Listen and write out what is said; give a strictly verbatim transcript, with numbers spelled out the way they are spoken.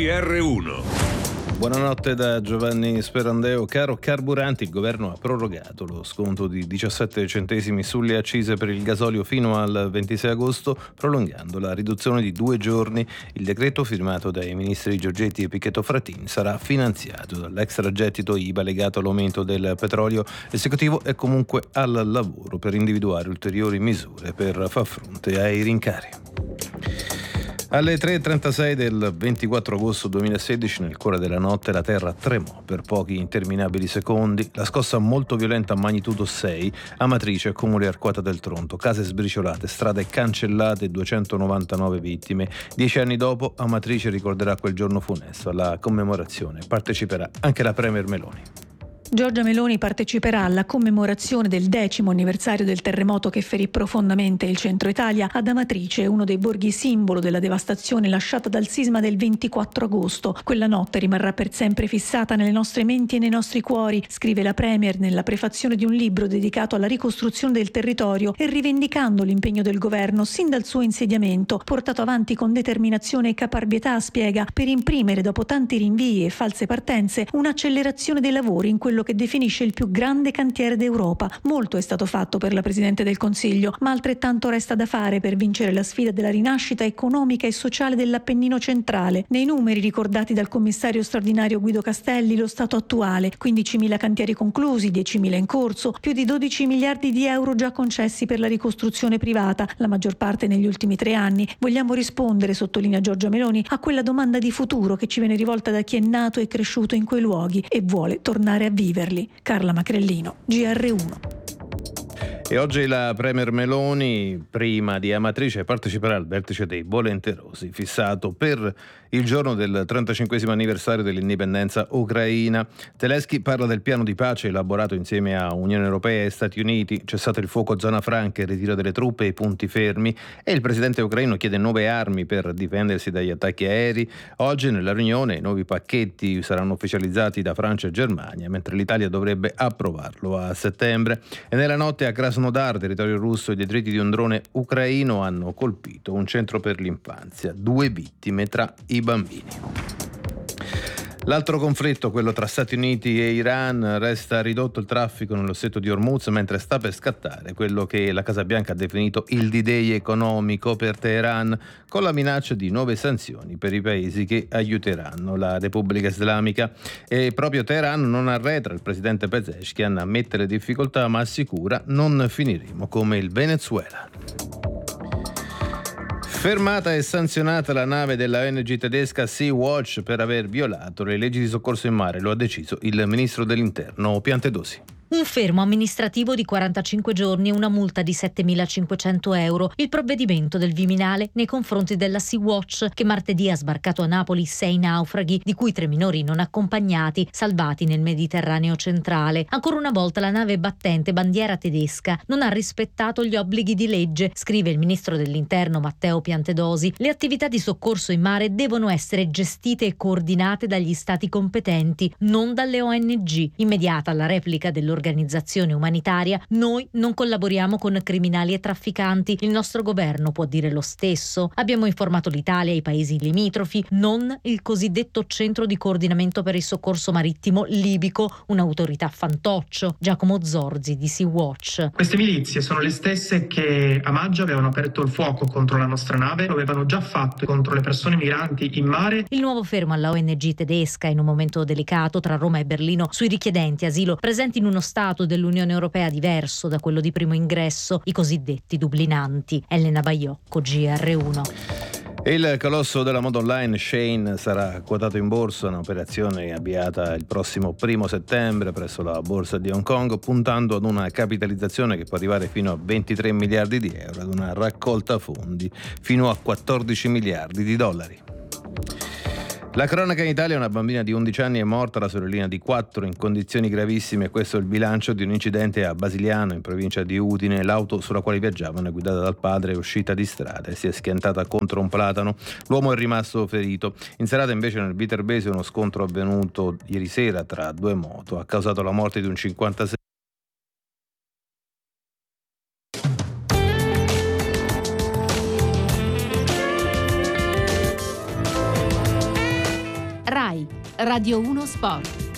R uno. Buonanotte da Giovanni Sperandeo. Caro carburanti, il governo ha prorogato lo sconto di diciassette centesimi sulle accise per il gasolio fino al ventisei agosto, prolungando la riduzione di due giorni. Il decreto, firmato dai ministri Giorgetti e Pichetto Fratin, sarà finanziato dall'extragettito I V A legato all'aumento del petrolio. L'esecutivo è comunque al lavoro per individuare ulteriori misure per far fronte ai rincari. Alle tre e trentasei del ventiquattro agosto duemilasedici, nel cuore della notte, la terra tremò per pochi interminabili secondi. La scossa molto violenta a magnitudo sei, Amatrice, Comune Arquata del Tronto, case sbriciolate, strade cancellate, duecentonovantanove vittime. Dieci anni dopo, Amatrice ricorderà quel giorno funesto. Alla commemorazione parteciperà anche la Premier Meloni. Giorgia Meloni parteciperà alla commemorazione del decimo anniversario del terremoto che ferì profondamente il centro Italia ad Amatrice, uno dei borghi simbolo della devastazione lasciata dal sisma del ventiquattro agosto. Quella notte rimarrà per sempre fissata nelle nostre menti e nei nostri cuori, scrive la Premier nella prefazione di un libro dedicato alla ricostruzione del territorio e rivendicando l'impegno del governo sin dal suo insediamento, portato avanti con determinazione e caparbietà, spiega, per imprimere dopo tanti rinvii e false partenze un'accelerazione dei lavori in quello che definisce il più grande cantiere d'Europa. Molto è stato fatto per la Presidente del Consiglio, ma altrettanto resta da fare per vincere la sfida della rinascita economica e sociale dell'Appennino centrale. Nei numeri ricordati dal commissario straordinario Guido Castelli, lo stato attuale: quindicimila cantieri conclusi, diecimila in corso, più di dodici miliardi di euro già concessi per la ricostruzione privata, la maggior parte negli ultimi tre anni. Vogliamo rispondere, sottolinea Giorgia Meloni, a quella domanda di futuro che ci viene rivolta da chi è nato e cresciuto in quei luoghi e vuole tornare a vivere. Carla Macrellino, G R uno. E oggi la Premier Meloni, prima di Amatrice, parteciperà al vertice dei volenterosi fissato per il giorno del trentacinquesimo anniversario dell'indipendenza ucraina. Zelensky parla del piano di pace elaborato insieme a Unione Europea e Stati Uniti, cessato il fuoco, zona franca, il ritiro delle truppe e i punti fermi, e il presidente ucraino chiede nuove armi per difendersi dagli attacchi aerei. Oggi nella riunione i nuovi pacchetti saranno ufficializzati da Francia e Germania, mentre l'Italia dovrebbe approvarlo a settembre. E nella notte a Krasnodar, territorio russo, i detriti di un drone ucraino hanno colpito un centro per l'infanzia, due vittime tra i bambini. L'altro conflitto, quello tra Stati Uniti e Iran, resta ridotto il traffico nello stretto di Hormuz, mentre sta per scattare quello che la Casa Bianca ha definito il D-Day economico per Teheran, con la minaccia di nuove sanzioni per i paesi che aiuteranno la Repubblica Islamica. E proprio Teheran non arretra, il presidente Pezeshkian ammette le difficoltà ma assicura: non finiremo come il Venezuela. Fermata e sanzionata la nave della O N G tedesca Sea-Watch per aver violato le leggi di soccorso in mare, lo ha deciso il ministro dell'Interno Piantedosi. Un fermo amministrativo di quarantacinque giorni e una multa di settemilacinquecento euro. Il provvedimento del Viminale nei confronti della Sea-Watch, che martedì ha sbarcato a Napoli sei naufraghi, di cui tre minori non accompagnati, salvati nel Mediterraneo centrale. Ancora una volta la nave battente bandiera tedesca non ha rispettato gli obblighi di legge, scrive il ministro dell'Interno Matteo Piantedosi. Le attività di soccorso in mare devono essere gestite e coordinate dagli stati competenti, non dalle O N G. Immediata la replica dell'organizzazione organizzazione umanitaria: noi non collaboriamo con criminali e trafficanti, il nostro governo può dire lo stesso. Abbiamo informato l'Italia e i paesi limitrofi, non il cosiddetto centro di coordinamento per il soccorso marittimo libico, un'autorità fantoccio. Giacomo Zorzi di Sea-Watch. Queste milizie sono le stesse che a maggio avevano aperto il fuoco contro la nostra nave, lo avevano già fatto contro le persone migranti in mare. Il nuovo fermo alla O N G tedesca in un momento delicato tra Roma e Berlino sui richiedenti asilo presenti in uno stato dell'Unione Europea diverso da quello di primo ingresso, i cosiddetti dublinanti. Elena Baiocco, G R uno. Il colosso della moda online Shein sarà quotato in borsa, un'operazione avviata il prossimo primo settembre presso la borsa di Hong Kong, puntando ad una capitalizzazione che può arrivare fino a ventitré miliardi di euro, ad una raccolta fondi fino a quattordici miliardi di dollari. La cronaca in Italia: una bambina di undici anni è morta, la sorellina di quattro in condizioni gravissime. Questo è il bilancio di un incidente a Basiliano, in provincia di Udine. L'auto sulla quale viaggiavano, guidata dal padre, è uscita di strada e si è schiantata contro un platano. L'uomo è rimasto ferito. In serata invece nel Viterbese uno scontro avvenuto ieri sera tra due moto ha causato la morte di un cinquantasei RAI, Radio uno Sport.